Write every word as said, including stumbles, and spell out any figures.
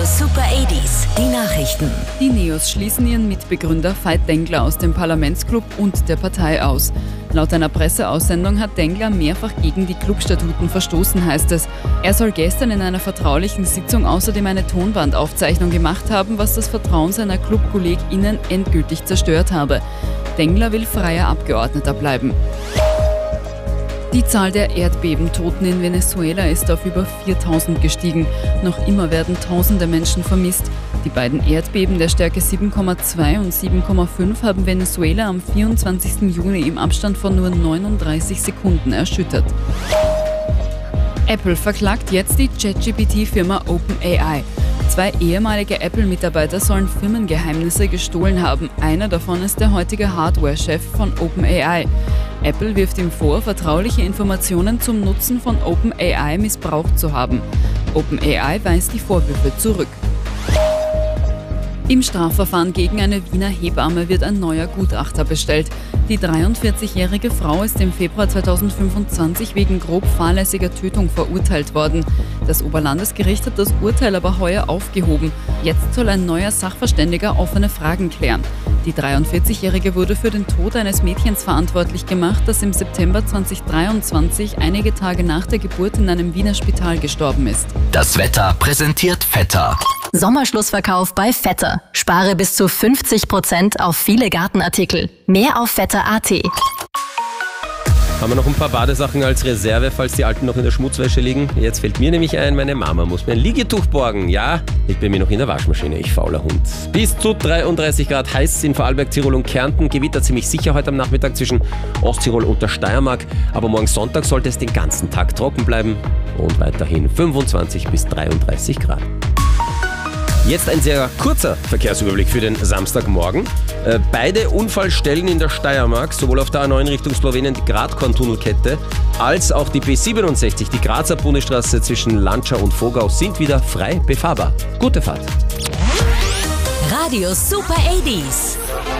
Super achtziger, die Nachrichten. Die Neos schließen ihren Mitbegründer Veit Dengler aus dem Parlamentsclub und der Partei aus. Laut einer Presseaussendung hat Dengler mehrfach gegen die Clubstatuten verstoßen, heißt es. Er soll gestern in einer vertraulichen Sitzung außerdem eine Tonbandaufzeichnung gemacht haben, was das Vertrauen seiner ClubkollegInnen endgültig zerstört habe. Dengler will freier Abgeordneter bleiben. Die Zahl der Erdbebentoten in Venezuela ist auf über viertausend gestiegen. Noch immer werden tausende Menschen vermisst. Die beiden Erdbeben der Stärke sieben Komma zwei und sieben Komma fünf haben Venezuela am vierundzwanzigsten Juni im Abstand von nur neununddreißig Sekunden erschüttert. Apple verklagt jetzt die ChatGPT-Firma OpenAI. Zwei ehemalige Apple-Mitarbeiter sollen Firmengeheimnisse gestohlen haben. Einer davon ist der heutige Hardware-Chef von OpenAI. Apple wirft ihm vor, vertrauliche Informationen zum Nutzen von OpenAI missbraucht zu haben. OpenAI weist die Vorwürfe zurück. Im Strafverfahren gegen eine Wiener Hebamme wird ein neuer Gutachter bestellt. Die dreiundvierzigjährige Frau ist im Februar zweitausendfünfundzwanzig wegen grob fahrlässiger Tötung verurteilt worden. Das Oberlandesgericht hat das Urteil aber heuer aufgehoben. Jetzt soll ein neuer Sachverständiger offene Fragen klären. Die dreiundvierzigjährige wurde für den Tod eines Mädchens verantwortlich gemacht, das im September zweitausenddreiundzwanzig, einige Tage nach der Geburt, in einem Wiener Spital gestorben ist. Das Wetter präsentiert Vetter. Sommerschlussverkauf bei Vetter. Spare bis zu fünfzig Prozent auf viele Gartenartikel. Mehr auf vetter punkt a t. Haben wir noch ein paar Badesachen als Reserve, falls die alten noch in der Schmutzwäsche liegen? Jetzt fällt mir nämlich ein, meine Mama muss mir ein Liegetuch borgen. Ja, liegt bei mir noch in der Waschmaschine, ich fauler Hund. Bis zu dreiunddreißig Grad heiß in Vorarlberg, Tirol und Kärnten. Gewitter ziemlich sicher heute am Nachmittag zwischen Osttirol und der Steiermark. Aber morgen Sonntag sollte es den ganzen Tag trocken bleiben. Und weiterhin fünfundzwanzig bis dreiunddreißig Grad. Jetzt ein sehr kurzer Verkehrsüberblick für den Samstagmorgen. Äh, beide Unfallstellen in der Steiermark, sowohl auf der A neun Richtung Slowenien, die Gradkorn-Tunnelkette, als auch die B siebenundsechzig, die Grazer Bundesstraße zwischen Landschau und Vogau, sind wieder frei befahrbar. Gute Fahrt. Radio Super achtziger.